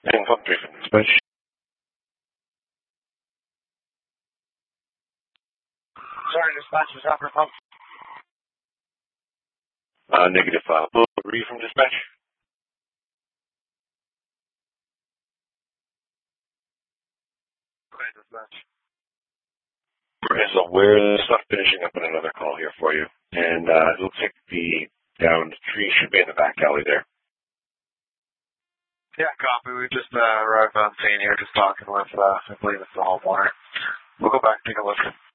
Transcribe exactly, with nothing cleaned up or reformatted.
And one three from dispatch. Sorry, dispatch is upper pump. Uh, negative five. Will read from dispatch. Okay, dispatch. Okay, so we're stuff finishing up in another call here for you. And uh, it looks like the downed tree should be in the back alley there. Yeah, copy. We just uh, arrived on scene here, just talking with, uh, I believe it's the homeowner. We'll go back and take a look.